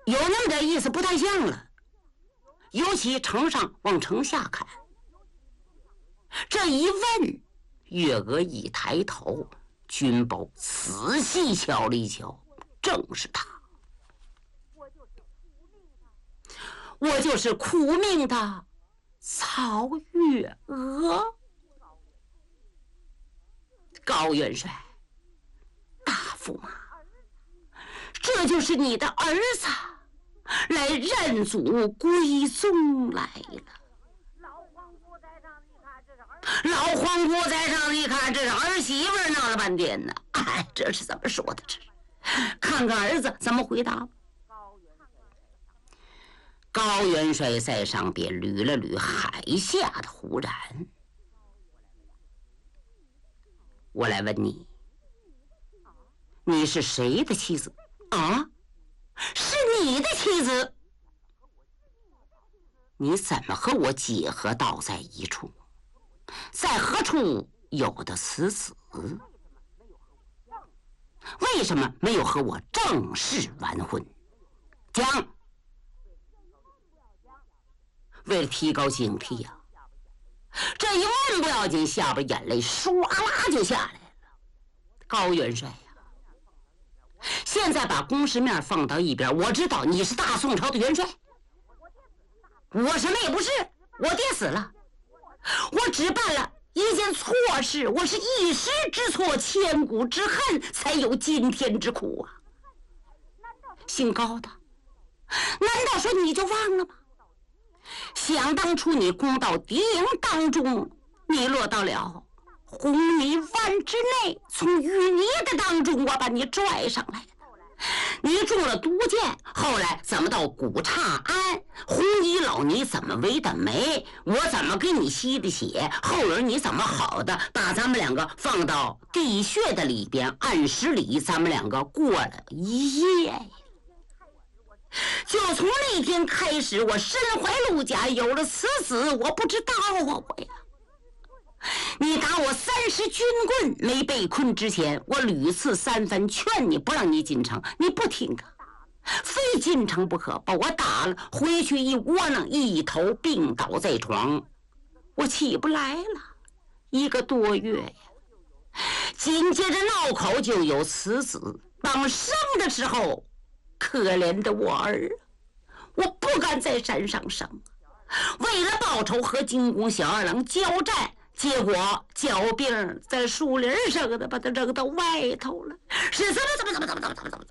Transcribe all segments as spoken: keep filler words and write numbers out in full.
有那么点意思，不太像了。尤其城上往城下看，这一问，月娥一抬头，君宝仔细瞧了一瞧，正是他。我就是苦命的曹月娥。高元帅，大驸马，这就是你的儿子来认祖归宗来了。老皇姑在上，一看这是儿媳妇儿，闹了半天呢。哎，这是怎么说的？这是看看儿子怎么回答。高元帅在上边捋了捋海下的胡髯，我来问你，你是谁的妻子啊？是你的妻子？你怎么和我结合到在一处？在何处有的此子？为什么没有和我正式完婚？讲。为了提高警惕呀、啊，这一问不要紧，下边眼泪唰啦就下来了。高元帅呀、啊，现在把公事面放到一边，我知道你是大宋朝的元帅，我什么也不是，我爹死了，我只办了一件错事，我是一时之错，千古之恨，才有今天之苦啊。姓高的，难道说你就忘了吗？想当初你攻到敌营当中，你落到了红泥湾之内，从淤泥的当中我把你拽上来的。你中了毒箭，后来怎么到古刹庵，红衣老尼怎么围的眉，我怎么给你吸的血，后人你怎么好的，把咱们两个放到地穴的里边，按十里，咱们两个过了一夜。就从那天开始，我身怀鹿甲，有了此子，我不知道啊，我呀！你打我三十军棍没被困之前，我屡次三番劝你不让你进城，你不听啊，非进城不可，把我打了，回去一窝囊，一头病倒在床，我起不来了，一个多月呀。紧接着闹口就有此子，当生的时候。可怜的我儿，我不敢在山上生，为了报仇和金公小二郎交战，结果脚病在树林上的，把他扔到外头了。是怎么怎么怎么怎么怎么怎么怎么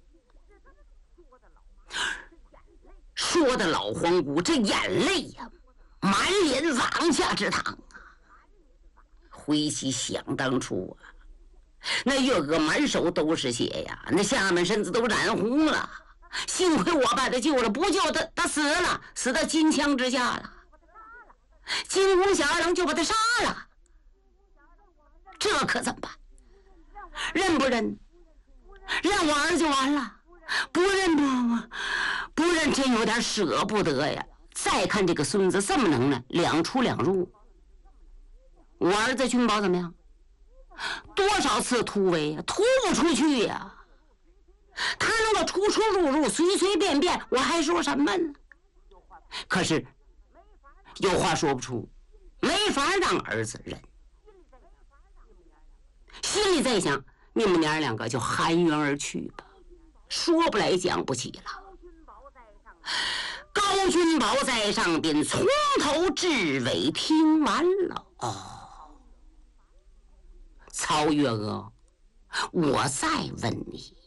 说的老皇姑这眼泪呀、啊，满脸往下直淌啊！回想想当初啊。那月娥满手都是血呀，那下半身子都染红了，幸亏我把他救了，不救他他死了，死到金枪之下了。金公小二郎就把他杀了，这可怎么办？认不认？认我儿就完了，不认不不认，真有点舍不得呀。再看这个孙子这么能耐，两出两入。我儿子君宝怎么样？多少次突围呀，突不出去呀！他能够出出入入，随随便便，我还说什么呢？可是有话说不出，没法让儿子认。心里在想，你们娘两个就含冤而去吧，说不来讲不起了。高君宝在上边从头至尾听完了。哦。曹月娥，我再问你，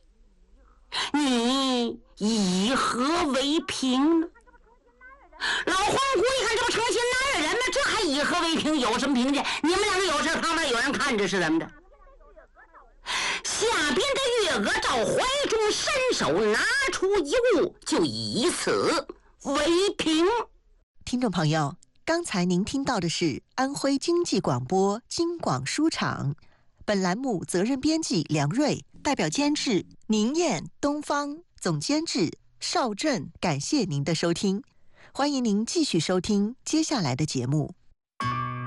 你以何为凭呢？老皇姑一看，这不成心男人吗？这还以何为凭？有什么凭借？你们两个有事，旁边有人看着是怎么着？下边的月娥照怀中伸手拿出一物，就以此为凭。 听众朋友，刚才您听到的是安徽经济广播京广书场。本栏目责任编辑梁瑞，代表监制宁燕、东方，总监制邵振。感谢您的收听，欢迎您继续收听接下来的节目。